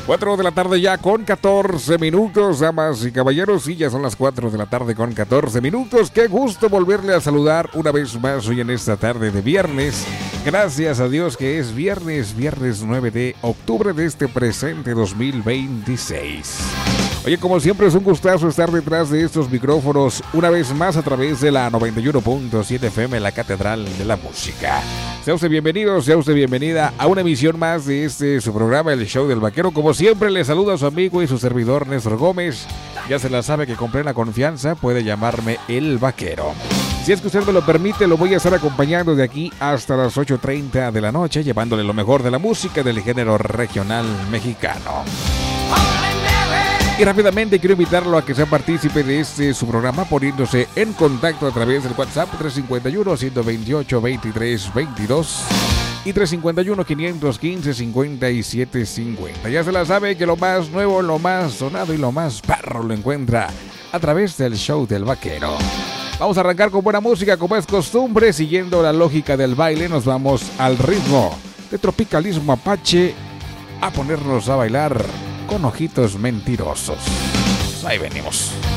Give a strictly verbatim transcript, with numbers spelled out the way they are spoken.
cuatro de la tarde ya con catorce minutos, damas y caballeros, sí, ya son las cuatro de la tarde con catorce minutos. Qué gusto volverle a saludar una vez más hoy en esta tarde de viernes. Gracias a Dios que es viernes, viernes nueve de octubre de este presente dos mil veintiséis. Oye, como siempre es un gustazo estar detrás de estos micrófonos una vez más a través de la noventa y uno punto siete F M, la Catedral de la Música. Sea usted bienvenido, sea usted bienvenida a una emisión más de este su programa, El Show del Vaquero. Como siempre le saluda a su amigo y su servidor Néstor Gómez. Ya se la sabe que con plena confianza puede llamarme El Vaquero. Si es que usted me lo permite, lo voy a estar acompañando de aquí hasta las ocho treinta de la noche, llevándole lo mejor de la música del género regional mexicano. Y rápidamente quiero invitarlo a que sea partícipe de este su programa poniéndose en contacto a través del WhatsApp tres cinco uno, uno dos ocho, veintitrés veintidós y tres cinco uno, cinco uno cinco, cincuenta y siete cincuenta. Ya se la sabe que lo más nuevo, lo más sonado y lo más perro lo encuentra a través del Show del Vaquero. Vamos a arrancar con buena música como es costumbre, siguiendo la lógica del baile. Nos vamos al ritmo de Tropicalismo Apache a ponernos a bailar con Ojitos Mentirosos. Ahí venimos.